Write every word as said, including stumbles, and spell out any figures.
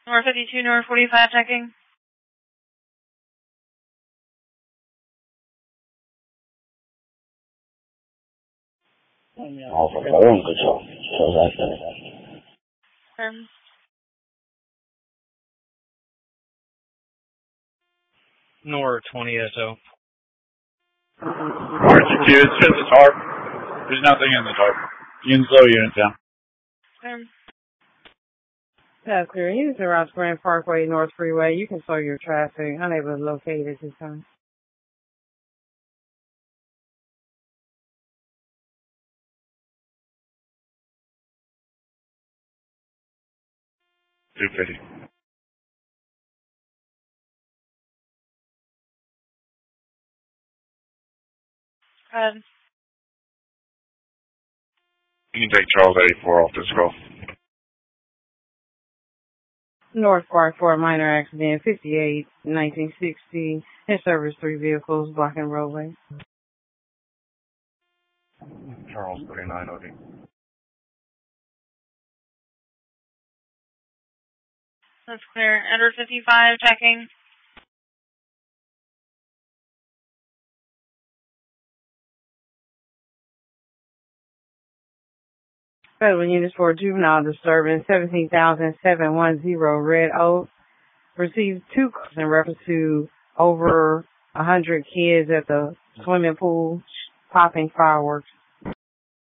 North fifty-two, North forty-five, checking. Alpha four, control. So that's it. Confirmed. North twenty S O. North two, it's just a tarp. There's nothing in the tarp. You can slow units down. Confirmed. Pass clear. Units around Grand Parkway, North Freeway. You can slow your traffic. Unable to locate at this time. two fifty. Go ahead. You can take Charles eighty-four off this call. North Parkway, minor accident, fifty-eight, nineteen sixty. It service three vehicles blocking roadway. Charles thirty-nine O D. That's clear. Edward fifty-five, checking. Federal units for juvenile disturbance, seventeen thousand seven hundred ten Red Oak. Received two calls in reference to over one hundred kids at the swimming pool popping fireworks.